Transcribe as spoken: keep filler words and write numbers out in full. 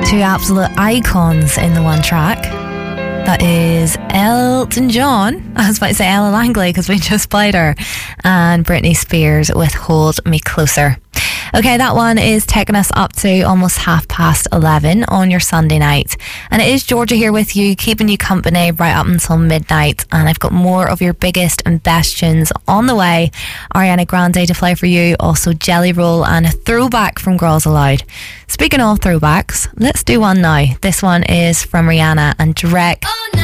Two absolute icons in the one track. That is Elton John. I was about to say Ella Langley because we just played her. And Britney Spears with Hold Me Closer. Okay, that one is taking us up to almost half past eleven on your Sunday night. And it is Georgia here with you, keeping you company right up until midnight. And I've got more of your biggest and best tunes on the way. Ariana Grande to play for you, also Jelly Roll and a throwback from Girls Aloud. Speaking of throwbacks, let's do one now. This one is from Rihanna and Drake. Oh, no.